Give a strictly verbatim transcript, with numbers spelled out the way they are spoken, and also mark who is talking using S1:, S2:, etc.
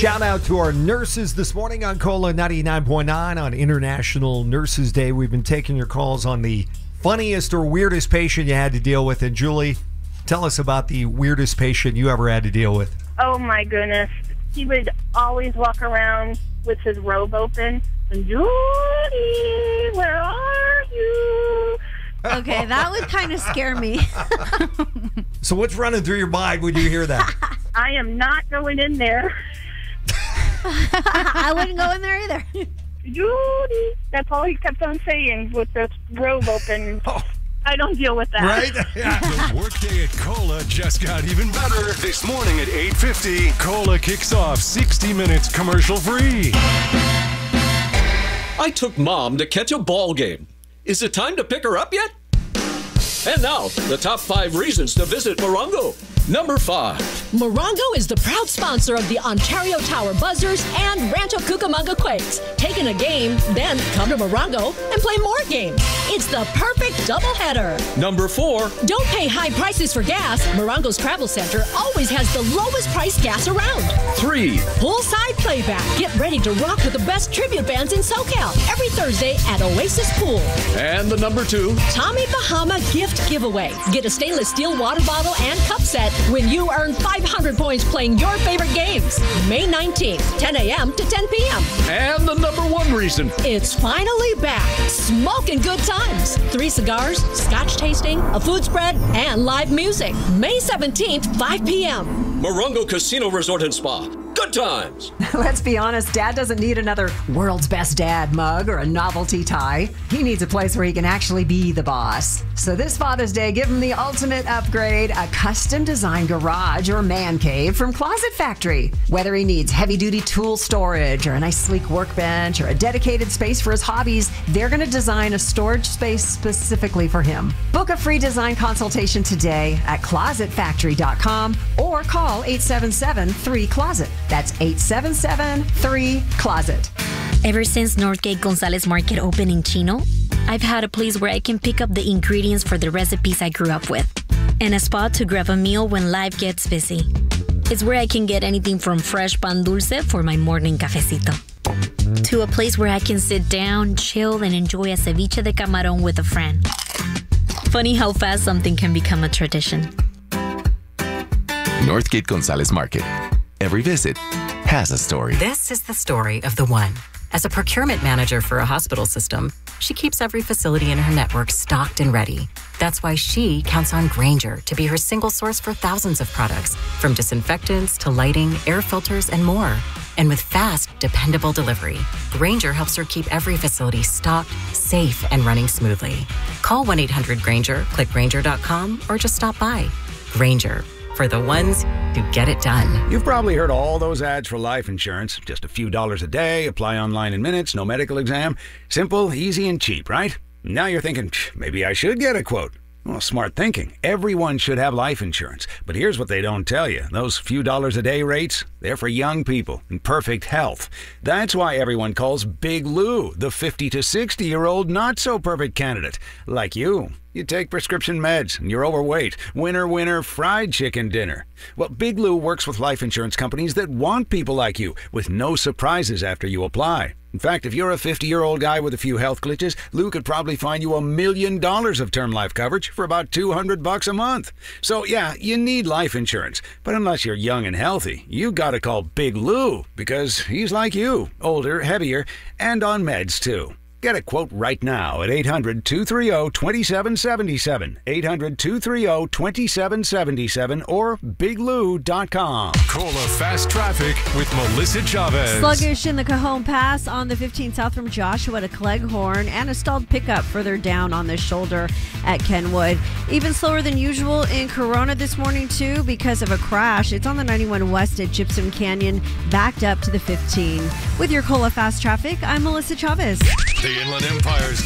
S1: Shout out to our nurses this morning on Cola ninety-nine point nine on International Nurses Day. We've been taking your calls on the funniest or weirdest patient you had to deal with. And Julie, tell us about the weirdest patient you ever had to deal with.
S2: Oh my goodness. He would always walk around with his robe open. And, Julie, where are you?
S3: Okay, that would kind of scare me.
S1: So what's running through your mind when you hear that?
S2: I am not going in there.
S3: I wouldn't go in there either.
S2: Judy. That's all he kept on saying with the robe open.
S1: Oh.
S2: I don't deal with that.
S1: Right? Yeah.
S4: The workday at Cola just got even better. This morning at eight fifty, Cola kicks off sixty minutes commercial free.
S5: I took Mom to catch a ball game. Is it time to pick her up yet? And now, the top five reasons to visit Morongo. Number five.
S6: Morongo is the proud sponsor of the Ontario Tower Buzzers and Rancho Cucamonga Quakes. Take in a game, then come to Morongo and play more games. It's the perfect doubleheader.
S5: Number four.
S6: Don't pay high prices for gas. Morongo's Travel Center always has the lowest price gas around.
S5: Three.
S6: Poolside playback. Get ready to rock with the best tribute bands in SoCal every Thursday at Oasis Pool.
S5: And the number two.
S6: Tommy Bahama gift giveaway. Get a stainless steel water bottle and cup set when you earn five hundred points playing your favorite games. May nineteenth, ten a.m. to ten p.m.
S5: And the number one reason.
S6: It's finally back. Smoking good times. Three cigars, scotch tasting, a food spread, and live music. May seventeenth, five p.m.
S5: Morongo Casino Resort and Spa. Good times.
S7: Let's be honest, Dad doesn't need another world's best dad mug or a novelty tie. He needs a place where he can actually be the boss. So this Father's Day, give him the ultimate upgrade, a custom designed garage or man cave from Closet Factory. Whether he needs heavy-duty tool storage or a nice sleek workbench or a dedicated space for his hobbies, they're going to design a storage space specifically for him. Book a free design consultation today at closet factory dot com or call eight seven seven, three closet. That's eight seven seven, three closet.
S8: Ever since Northgate Gonzalez Market opened in Chino, I've had a place where I can pick up the ingredients for the recipes I grew up with, and a spot to grab a meal when life gets busy. It's where I can get anything from fresh pan dulce for my morning cafecito, to a place where I can sit down, chill, and enjoy a ceviche de camarón with a friend. Funny how fast something can become a tradition.
S9: Northgate Gonzalez Market. Every visit has a story.
S10: This is the story of the one. As a procurement manager for a hospital system, she keeps every facility in her network stocked and ready. That's why she counts on Grainger to be her single source for thousands of products, from disinfectants to lighting, air filters, and more. And with fast, dependable delivery, Grainger helps her keep every facility stocked, safe, and running smoothly. Call one eight hundred Grainger, click Grainger dot com, or just stop by. Grainger, for the ones who get it done.
S11: You've probably heard all those ads for life insurance. Just a few dollars a day, apply online in minutes, no medical exam. Simple, easy, and cheap, right? Now you're thinking, maybe I should get a quote. Well, smart thinking. Everyone should have life insurance. But here's what they don't tell you. Those few dollars a day rates, they're for young people in perfect health. That's why everyone calls Big Lou the fifty to sixty-year-old not-so-perfect candidate. Like you. You take prescription meds and you're overweight. Winner, winner, fried chicken dinner. Well, Big Lou works with life insurance companies that want people like you with no surprises after you apply. In fact, if you're a fifty-year-old guy with a few health glitches, Lou could probably find you a million dollars of term life coverage for about two hundred bucks a month. So yeah, you need life insurance. But unless you're young and healthy, you gotta call Big Lou because he's like you, older, heavier, and on meds too. Get a quote right now at eight hundred, two three zero, two seven seven seven, eight hundred, two three zero, two seven seven seven, or big lou dot com.
S4: Cola Fast Traffic with Melissa Chavez.
S3: Sluggish in the Cajon Pass on the fifteen south from Joshua to Cleghorn, and a stalled pickup further down on the shoulder at Kenwood. Even slower than usual in Corona this morning, too, because of a crash. It's on the ninety-one west at Gypsum Canyon, backed up to the fifteen. With your Cola Fast Traffic, I'm Melissa Chavez.
S4: The Inland Empire's